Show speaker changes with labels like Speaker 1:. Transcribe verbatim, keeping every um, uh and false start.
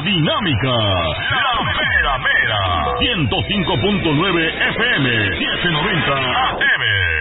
Speaker 1: dinámica, la mera mera. ciento cinco punto nueve F M, setecientos noventa A M.